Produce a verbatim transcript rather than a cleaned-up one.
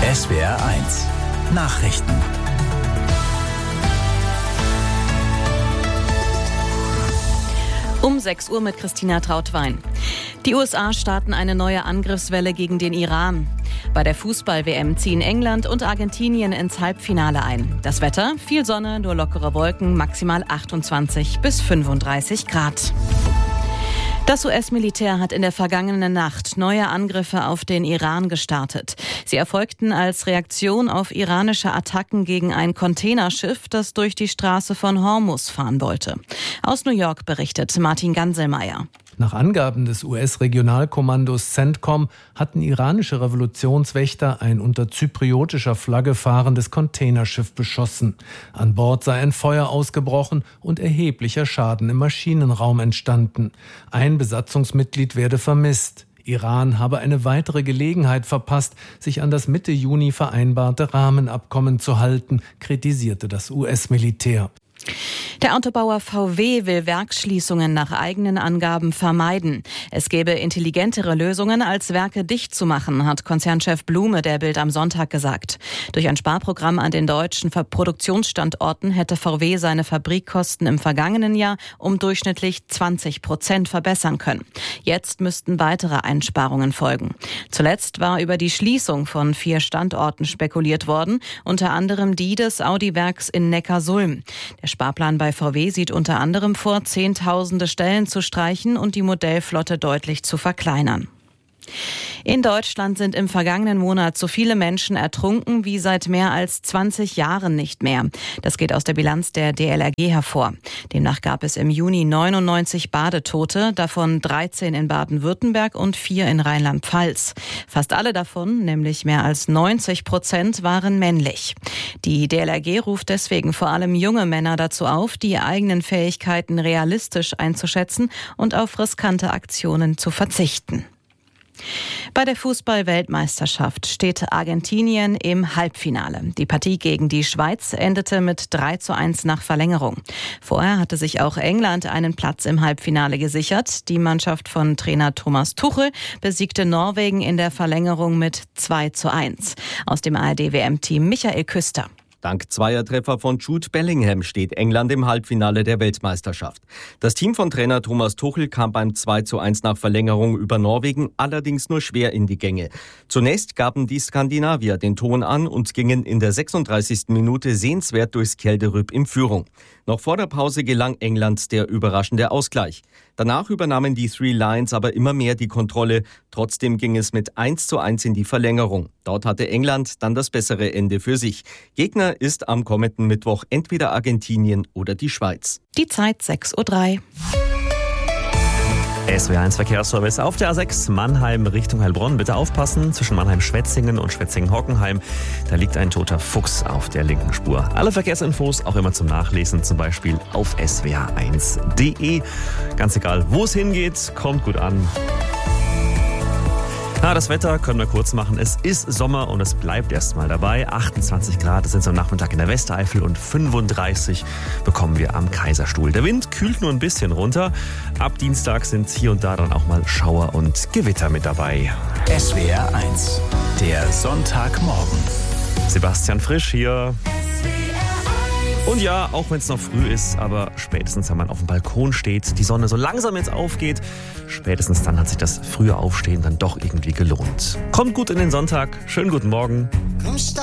S W R eins Nachrichten. Um sechs Uhr mit Christina Trautwein. Die U S A starten eine neue Angriffswelle gegen den Iran. Bei der Fußball-W M ziehen England und Argentinien ins Halbfinale ein. Das Wetter? Viel Sonne, nur lockere Wolken, maximal achtundzwanzig bis fünfunddreißig Grad. Das U S-Militär hat in der vergangenen Nacht neue Angriffe auf den Iran gestartet. Sie erfolgten als Reaktion auf iranische Attacken gegen ein Containerschiff, das durch die Straße von Hormuz fahren wollte. Aus New York berichtet Martin Ganselmeier. Nach Angaben des U S-Regionalkommandos CENTCOM hatten iranische Revolutionswächter ein unter zypriotischer Flagge fahrendes Containerschiff beschossen. An Bord sei ein Feuer ausgebrochen und erheblicher Schaden im Maschinenraum entstanden. Ein Besatzungsmitglied werde vermisst. Iran habe eine weitere Gelegenheit verpasst, sich an das Mitte Juni vereinbarte Rahmenabkommen zu halten, kritisierte das U S-Militär. Der Autobauer V W will Werksschließungen nach eigenen Angaben vermeiden. Es gäbe intelligentere Lösungen, als Werke dicht zu machen, hat Konzernchef Blume der Bild am Sonntag gesagt. Durch ein Sparprogramm an den deutschen Produktionsstandorten hätte V W seine Fabrikkosten im vergangenen Jahr um durchschnittlich zwanzig Prozent verbessern können. Jetzt müssten weitere Einsparungen folgen. Zuletzt war über die Schließung von vier Standorten spekuliert worden, unter anderem die des Audi-Werks in Neckarsulm. Der Sparplan bei V W sieht unter anderem vor, Zehntausende Stellen zu streichen und die Modellflotte deutlich zu verkleinern. In Deutschland sind im vergangenen Monat so viele Menschen ertrunken wie seit mehr als zwanzig Jahren nicht mehr. Das geht aus der Bilanz der D L R G hervor. Demnach gab es im Juni neunundneunzig Badetote, davon dreizehn in Baden-Württemberg und vier in Rheinland-Pfalz. Fast alle davon, nämlich mehr als neunzig Prozent, waren männlich. Die D L R G ruft deswegen vor allem junge Männer dazu auf, die eigenen Fähigkeiten realistisch einzuschätzen und auf riskante Aktionen zu verzichten. Bei der Fußball-Weltmeisterschaft steht Argentinien im Halbfinale. Die Partie gegen die Schweiz endete mit drei zu eins nach Verlängerung. Vorher hatte sich auch England einen Platz im Halbfinale gesichert. Die Mannschaft von Trainer Thomas Tuchel besiegte Norwegen in der Verlängerung mit zwei zu eins. Aus dem A R D-W M-Team Michael Küster. Dank Zweiertreffer von Jude Bellingham steht England im Halbfinale der Weltmeisterschaft. Das Team von Trainer Thomas Tuchel kam beim zwei zu eins nach Verlängerung über Norwegen allerdings nur schwer in die Gänge. Zunächst gaben die Skandinavier den Ton an und gingen in der sechsunddreißigsten Minute sehenswert durchs Kelderüb in Führung. Noch vor der Pause gelang England der überraschende Ausgleich. Danach übernahmen die Three Lions aber immer mehr die Kontrolle. Trotzdem ging es mit eins zu eins in die Verlängerung. Dort hatte England dann das bessere Ende für sich. Gegner ist am kommenden Mittwoch entweder Argentinien oder die Schweiz. Die Zeit sechs Uhr drei. S W R eins Verkehrsservice auf der A sechs Mannheim Richtung Heilbronn. Bitte aufpassen, zwischen Mannheim-Schwetzingen und Schwetzingen-Hockenheim. Da liegt ein toter Fuchs auf der linken Spur. Alle Verkehrsinfos auch immer zum Nachlesen, zum Beispiel auf S W R eins punkt de. Ganz egal, wo es hingeht, kommt gut an. Na, das Wetter können wir kurz machen. Es ist Sommer und es bleibt erstmal dabei. achtundzwanzig Grad sind es am Nachmittag in der Westeifel und fünfunddreißig bekommen wir am Kaiserstuhl. Der Wind kühlt nur ein bisschen runter. Ab Dienstag sind hier und da dann auch mal Schauer und Gewitter mit dabei. S W R eins, der Sonntagmorgen. Sebastian Frisch hier. Und ja, auch wenn es noch früh ist, aber spätestens, wenn man auf dem Balkon steht, die Sonne so langsam jetzt aufgeht, spätestens dann hat sich das frühe Aufstehen dann doch irgendwie gelohnt. Kommt gut in den Sonntag, schönen guten Morgen.